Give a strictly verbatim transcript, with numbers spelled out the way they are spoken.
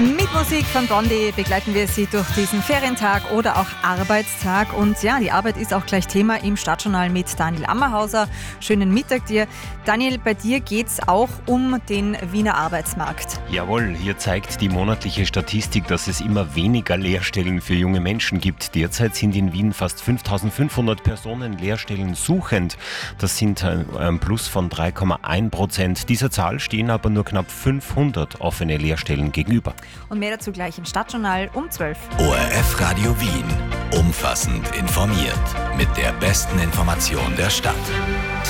Mit Musik von Bondi begleiten wir Sie durch diesen Ferientag oder auch Arbeitstag. Und ja, die Arbeit ist auch gleich Thema im Stadtjournal mit Daniel Ammerhauser. Schönen Mittag dir. Daniel, bei dir geht es auch um den Wiener Arbeitsmarkt. Jawohl, hier zeigt die monatliche Statistik, dass es immer weniger Lehrstellen für junge Menschen gibt. Derzeit sind in Wien fast fünftausendfünfhundert Personen Lehrstellen suchend. Das sind ein Plus von drei Komma eins Prozent. Dieser Zahl stehen aber nur knapp fünfhundert offene Lehrstellen gegenüber. Und mehr dazu gleich im Stadtjournal um zwölf. O R F Radio Wien. Umfassend informiert. Mit der besten Information der Stadt.